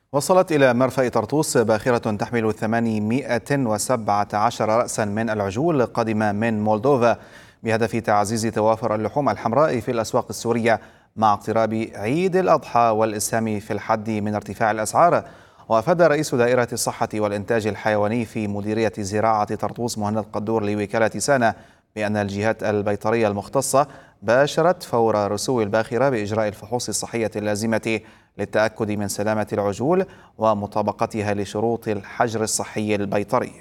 وصلت إلى مرفأ طرطوس باخرة تحمل 817 رأسا من العجول قادمة من مولدوفا بهدف تعزيز توافر اللحوم الحمراء في الأسواق السورية مع اقتراب عيد الأضحى والإسهام في الحد من ارتفاع الأسعار. وأفاد رئيس دائرة الصحة والإنتاج الحيواني في مديرية زراعة طرطوس مهند قدور لوكالة سانا بأن الجهات البيطرية المختصة باشرت فور رسو الباخرة بإجراء الفحوص الصحية اللازمة للتأكد من سلامة العجول ومطابقتها لشروط الحجر الصحي البيطري.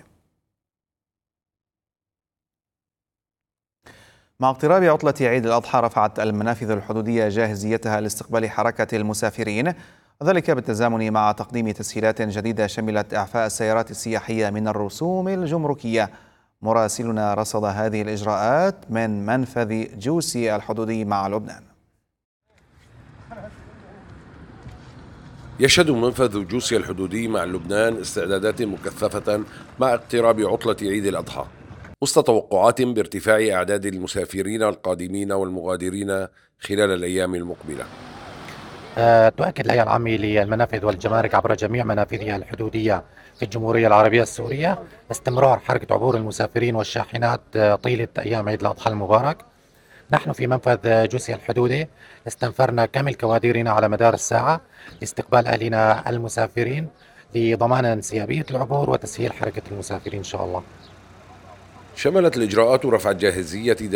مع اقتراب عطلة عيد الأضحى رفعت المنافذ الحدودية جاهزيتها لاستقبال حركة المسافرين، وذلك بالتزامن مع تقديم تسهيلات جديدة شملت إعفاء السيارات السياحية من الرسوم الجمركية. مراسلنا رصد هذه الإجراءات من منفذ جوسي الحدودي مع لبنان. يشهد منفذ جوسي الحدودي مع لبنان استعدادات مكثفة مع اقتراب عطلة عيد الأضحى، وسط توقعات بارتفاع أعداد المسافرين القادمين والمغادرين خلال الأيام المقبلة. تؤكد الهيئة العامة للمنافذ والجمارك عبر جميع منافذها الحدودية في الجمهورية العربية السورية استمرار حركة عبور المسافرين والشاحنات طيلة أيام عيد الأضحى المبارك. نحن في منفذ جوسي الحدودي استنفرنا كامل كوادرنا على مدار الساعة لاستقبال أهلنا المسافرين لضمان انسيابية العبور وتسهيل حركة المسافرين إن شاء الله. شملت الإجراءات رفع الجاهزية